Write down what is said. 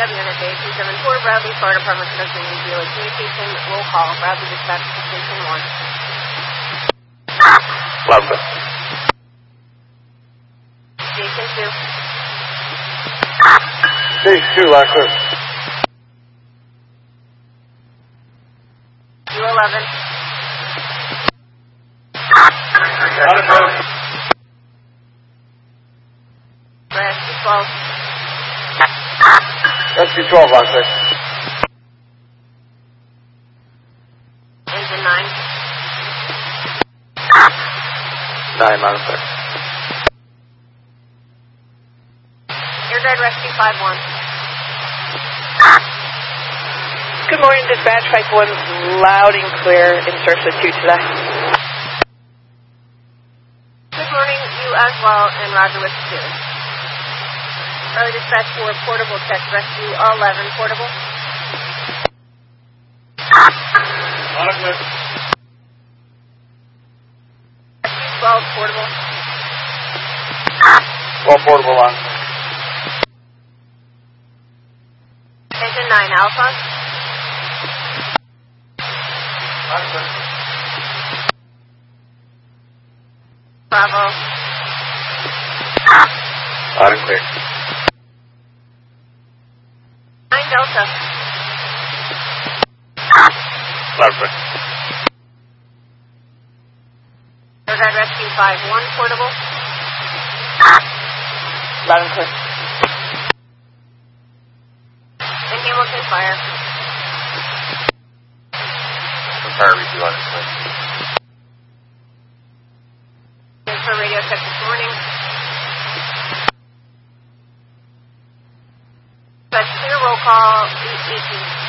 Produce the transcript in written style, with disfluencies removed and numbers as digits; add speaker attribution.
Speaker 1: unit day 274, Bradley Fire Department conducting a daily communication. Roll call. Bradley dispatch to station 1.
Speaker 2: Loud clear.
Speaker 1: Station 2.
Speaker 2: Station 2, loud clear.
Speaker 1: 211.
Speaker 2: Loud and clear.
Speaker 1: Rescue 12.
Speaker 2: Rescue 12, loud clear.
Speaker 1: Engine 9.
Speaker 2: 9, loud and clear.
Speaker 1: Air Guide Rescue 5-1.
Speaker 3: Good morning, dispatch 5-1, loud and clear in search of 2 today.
Speaker 1: Good morning, you as well, and Roger with 2. Early dispatch for portable text rescue 11 portable.
Speaker 2: Loud and clear.
Speaker 1: Rescue 12 portable.
Speaker 2: 12 portable on.
Speaker 1: Engine 9 Alpha.
Speaker 2: Loud and clear.
Speaker 1: Bravo.
Speaker 2: Loud and clear.
Speaker 1: 9 Delta.
Speaker 2: Loud and clear.
Speaker 1: Air Guide Rescue 5-1 portable.
Speaker 3: Loud and clear.
Speaker 1: And Hamilton Fire.
Speaker 2: Fire review on this one.
Speaker 1: Thanks for radio check this morning. That's clear roll call 818.